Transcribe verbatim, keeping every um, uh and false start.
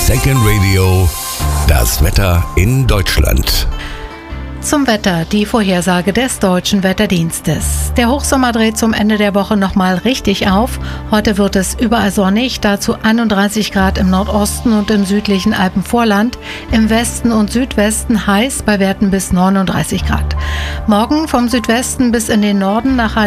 Second Radio, das Wetter in Deutschland. Zum Wetter, die Vorhersage des Deutschen Wetterdienstes. Der Hochsommer dreht zum Ende der Woche nochmal richtig auf. Heute wird es überall sonnig, dazu einunddreißig Grad im Nordosten und im südlichen Alpenvorland. Im Westen und Südwesten heiß bei Werten bis neununddreißig Grad. Morgen vom Südwesten bis in den Norden nach